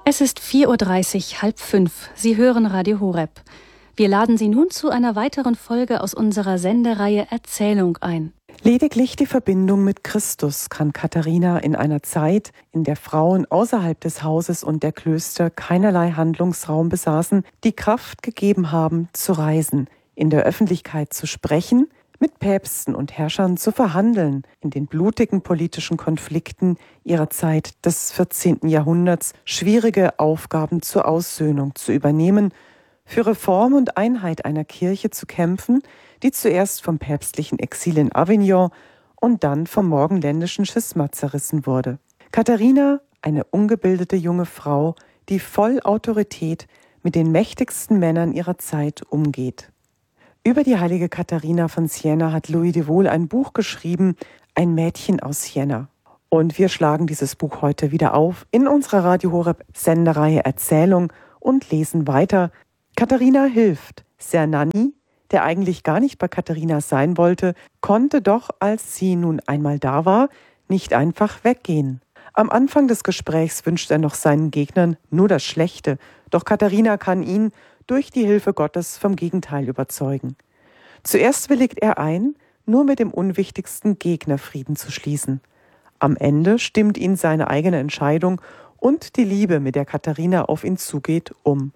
Es ist 4:30 Uhr, 4:30. Sie hören Radio Horeb. Wir laden Sie nun zu einer weiteren Folge aus unserer Sendereihe Erzählung ein. Lediglich die Verbindung mit Christus kann Katharina in einer Zeit, in der Frauen außerhalb des Hauses und der Klöster keinerlei Handlungsraum besaßen, die Kraft gegeben haben, zu reisen, in der Öffentlichkeit zu sprechen, mit Päpsten und Herrschern zu verhandeln, in den blutigen politischen Konflikten ihrer Zeit des 14. Jahrhunderts schwierige Aufgaben zur Aussöhnung zu übernehmen, für Reform und Einheit einer Kirche zu kämpfen, die zuerst vom päpstlichen Exil in Avignon und dann vom morgenländischen Schisma zerrissen wurde. Katharina, eine ungebildete junge Frau, die voll Autorität mit den mächtigsten Männern ihrer Zeit umgeht. Über die heilige Katharina von Siena hat Louis de Wohl ein Buch geschrieben, Ein Mädchen aus Siena. Und wir schlagen dieses Buch heute wieder auf in unserer Radio Horeb Sendereihe Erzählung und lesen weiter. Katharina hilft. Sernani, der eigentlich gar nicht bei Katharina sein wollte, konnte doch, als sie nun einmal da war, nicht einfach weggehen. Am Anfang des Gesprächs wünscht er noch seinen Gegnern nur das Schlechte, doch Katharina kann ihn durch die Hilfe Gottes vom Gegenteil überzeugen. Zuerst willigt er ein, nur mit dem unwichtigsten Gegner Frieden zu schließen. Am Ende stimmt ihn seine eigene Entscheidung und die Liebe, mit der Katharina auf ihn zugeht, um.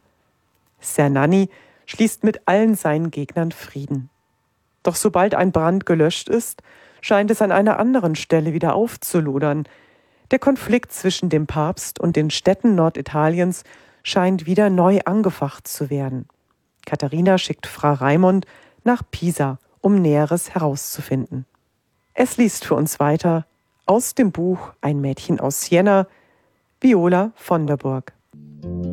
Sernani schließt mit allen seinen Gegnern Frieden. Doch sobald ein Brand gelöscht ist, scheint es an einer anderen Stelle wieder aufzulodern. Der Konflikt zwischen dem Papst und den Städten Norditaliens scheint wieder neu angefacht zu werden. Katharina schickt Fra Raimund nach Pisa, um Näheres herauszufinden. Es liest für uns weiter aus dem Buch Ein Mädchen aus Siena, Viola von der Burg.